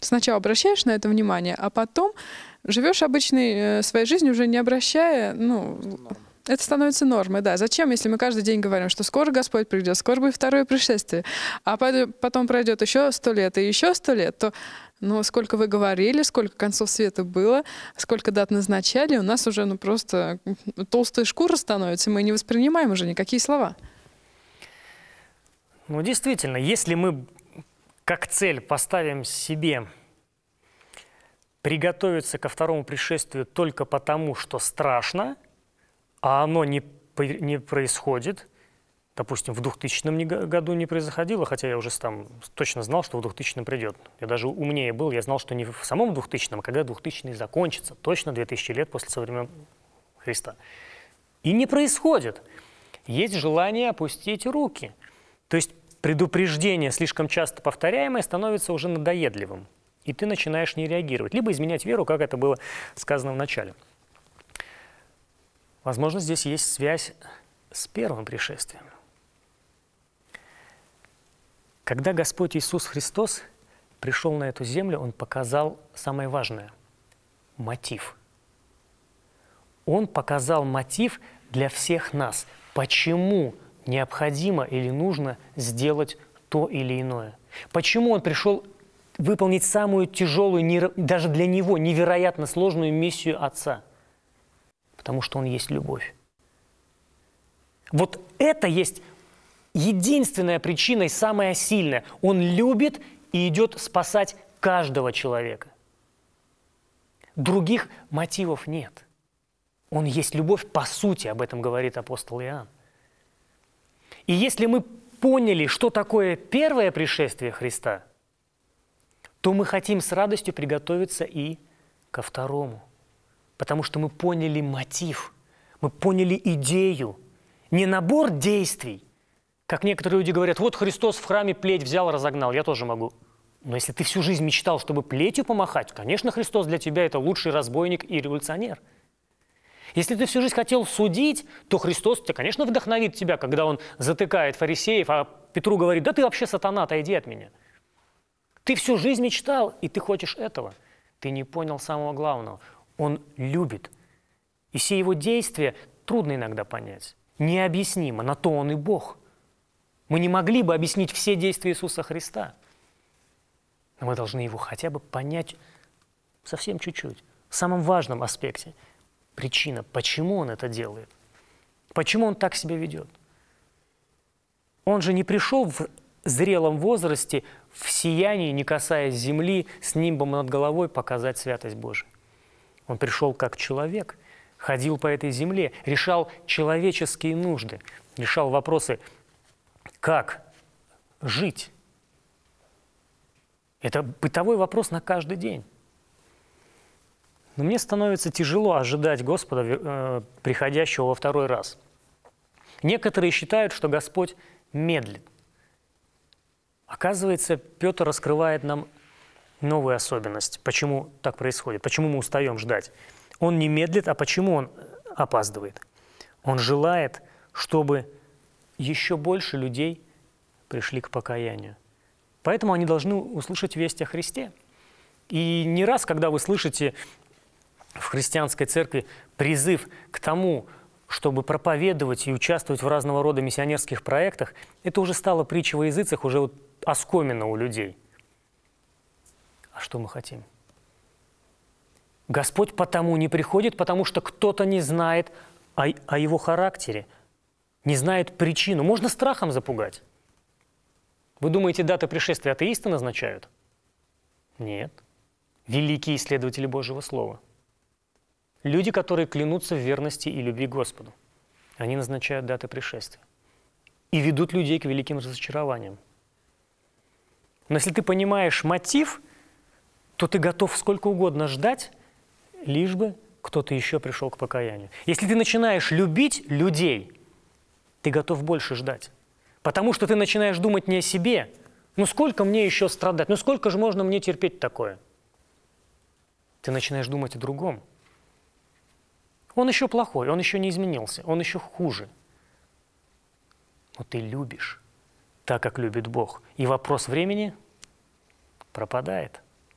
сначала обращаешь на это внимание, а потом живешь обычной своей жизнью, уже не обращая, это становится нормой, да. Зачем, если мы каждый день говорим, что скоро Господь придет, скоро будет второе пришествие, а потом пройдет еще 100 лет и еще 100 лет, то сколько вы говорили, сколько концов света было, сколько дат назначали, у нас уже просто толстая шкура становится, мы не воспринимаем уже никакие слова. Действительно, если мы как цель поставим себе приготовиться ко второму пришествию только потому, что страшно, а оно не происходит, допустим, в 2000 году не происходило, хотя я уже там точно знал, что в 2000 придет. Я даже умнее был, я знал, что не в самом 2000, а когда 2000 закончится, точно 2000 лет после со времен Христа. И не происходит. Есть желание опустить руки. То есть предупреждение, слишком часто повторяемое, становится уже надоедливым. И ты начинаешь не реагировать. Либо изменять веру, как это было сказано в начале. Возможно, здесь есть связь с первым пришествием. Когда Господь Иисус Христос пришел на эту землю, Он показал самое важное – мотив. Он показал мотив для всех нас, почему необходимо или нужно сделать то или иное. Почему Он пришел выполнить самую тяжелую, даже для Него невероятно сложную миссию Отца. Потому что Он есть любовь. Вот это есть единственная причина и самая сильная. Он любит и идет спасать каждого человека. Других мотивов нет. Он есть любовь по сути, об этом говорит апостол Иоанн. И если мы поняли, что такое первое пришествие Христа, то мы хотим с радостью приготовиться и ко второму. Потому что мы поняли мотив, мы поняли идею, не набор действий. Как некоторые люди говорят, вот Христос в храме плеть взял, разогнал, я тоже могу. Но если ты всю жизнь мечтал, чтобы плетью помахать, конечно, Христос для тебя это лучший разбойник и революционер. Если ты всю жизнь хотел судить, то Христос, конечно, вдохновит тебя, когда Он затыкает фарисеев, а Петру говорит, да ты вообще сатана, отойди от меня. Ты всю жизнь мечтал, и ты хочешь этого. Ты не понял самого главного. Он любит. И все Его действия трудно иногда понять. Необъяснимо, на то Он и Бог. Мы не могли бы объяснить все действия Иисуса Христа. Но мы должны Его хотя бы понять совсем чуть-чуть. В самом важном аспекте. Причина, почему Он это делает. Почему Он так себя ведет. Он же не пришел в зрелом возрасте, в сиянии, не касаясь земли, с нимбом над головой показать святость Божию. Он пришел как человек, ходил по этой земле, решал человеческие нужды, решал вопросы, как жить. Это бытовой вопрос на каждый день. Но мне становится тяжело ожидать Господа, приходящего во второй раз. Некоторые считают, что Господь медлит. Оказывается, Петр раскрывает нам новую особенность, почему так происходит, почему мы устаем ждать. Он не медлит, а почему он опаздывает? Он желает, чтобы еще больше людей пришли к покаянию. Поэтому они должны услышать весть о Христе. И не раз, когда вы слышите в христианской церкви призыв к тому, чтобы проповедовать и участвовать в разного рода миссионерских проектах, это уже стало притчей во языцах, уже оскомина у людей. А что мы хотим? Господь потому не приходит, потому что кто-то не знает о Его характере, не знает причину. Можно страхом запугать. Вы думаете, даты пришествия атеисты назначают? Нет. Великие исследователи Божьего Слова. Люди, которые клянутся в верности и любви к Господу. Они назначают даты пришествия. И ведут людей к великим разочарованиям. Но если ты понимаешь мотив, то ты готов сколько угодно ждать, лишь бы кто-то еще пришел к покаянию. Если ты начинаешь любить людей, ты готов больше ждать. Потому что ты начинаешь думать не о себе. Сколько мне еще страдать? Сколько же можно мне терпеть такое? Ты начинаешь думать о другом. Он еще плохой, он еще не изменился, он еще хуже. Но ты любишь так, как любит Бог. И вопрос времени пропадает.